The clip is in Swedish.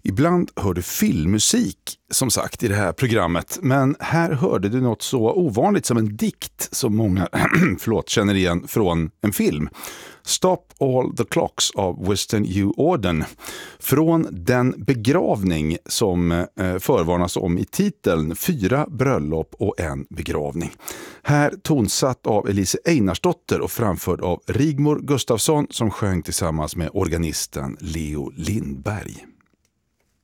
Ibland hör du filmmusik, som sagt, i det här programmet. Men här hörde du något så ovanligt som en dikt som många känner igen från en film. Stop All the Clocks av Western U. Auden. Från Den begravning som förvarnas om i titeln 4 bröllop och en begravning. Här tonsatt av Elise Einarsdotter och framförd av Rigmor Gustafsson som sjöng tillsammans med organisten Leo Lindberg.